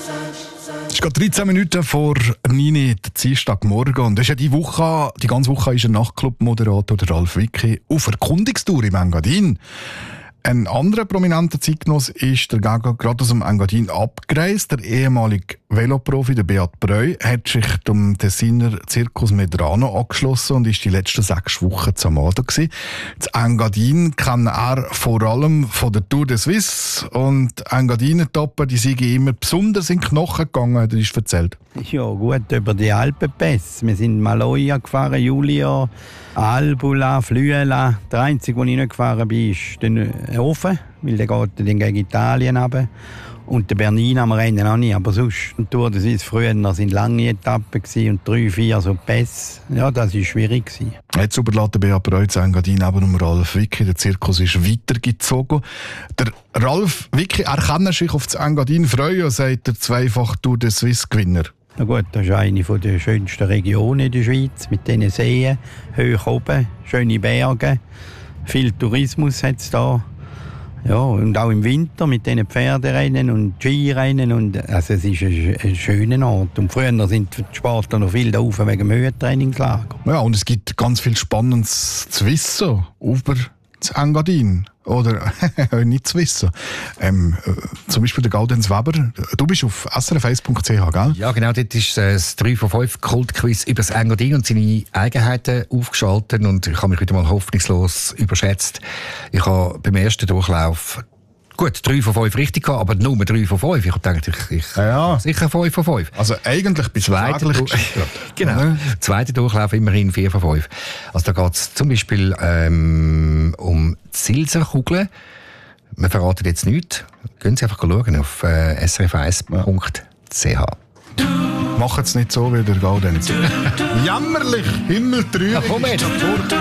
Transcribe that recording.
Es ist gerade 13 Minuten vor 9 Uhr, Dienstagmorgen. Und das ist ja die ganze Woche ist ein Nachtclub-Moderator, der Ralf Wicki, auf Erkundungstour im Engadin. Ein anderer prominenter Zeitgenosse ist gerade aus dem Engadin abgereist. Der ehemalige Veloprofi, der Beat Breu, hat sich dem Tessiner Circus Medrano angeschlossen und ist die letzten 6 Wochen zu Amado gewesen. Das Engadin kennt er vor allem von der Tour de Suisse. Und Engadin-Etappen, die sind immer besonders in die Knochen gegangen, hat er uns erzählt. Ja, gut, über die Alpenpässe. Wir sind Maloja gefahren, Julia, Albula, Flüela. Der einzige, wo ich nicht gefahren bin, ist der Ofen, weil der geht dann gegen Italien runter. Und der Bernina am Rennen auch nicht. Aber sonst, die Tour de Suisse früher sind lange Etappen und 3, 4 so Pässe. Ja, das war schwierig. Jetzt überlässt der Beat Breu zu Engadin neben Ralf Wicki. Der Zirkus ist weitergezogen. Der Ralf Wicki, er kann sich auf das Engadin freuen, sagt der zweifach Tour de Suisse-Gewinner. Na gut, das ist eine der schönsten Regionen in der Schweiz, mit diesen Seen, hoch oben, schöne Berge, viel Tourismus hat es da. Ja, und auch im Winter mit diesen Pferderennen und Skirennen. Also es ist ein schöner Ort. Und früher sind die Sportler noch viel da rauf wegen dem Höhentrainingslager. Ja, und es gibt ganz viel Spannendes zu wissen über das Engadin. Oder nicht zu wissen. Zum Beispiel der Gaudenz Weber. Du bist auf srf1.ch, gell? Ja, genau. Dort ist das 3 von 5 Kultquiz über das Engadin und seine Eigenheiten aufgeschaltet. Und ich habe mich wieder mal hoffnungslos überschätzt. Ich habe beim ersten Durchlauf 3 von 5 richtig gehabt, aber nur 3 von 5. Ich habe gedacht, ich sicher 5 von 5. Also eigentlich bist du eigentlich Genau. Zweiter Durchlauf immerhin 4 von 5. Also da geht es zum Beispiel um Silserkugeln. Wir verraten jetzt nichts. Gehen Sie einfach schauen auf srf1.ch. Macht es nicht so wie der Gaudenz. Jammerlich, himmeltrübig. Komm jetzt.